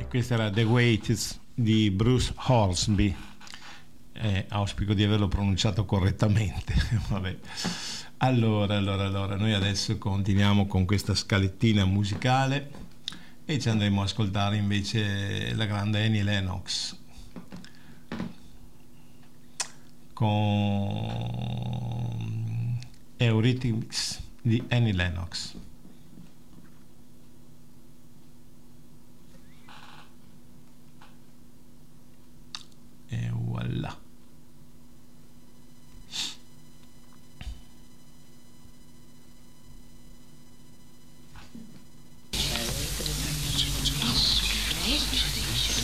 Questa era The Waits di Bruce Hornsby. Auspico di averlo pronunciato correttamente. Vabbè. Allora, noi adesso continuiamo con questa scalettina musicale e ci andremo a ascoltare invece la grande Annie Lennox con Eurythmics di Annie Lennox.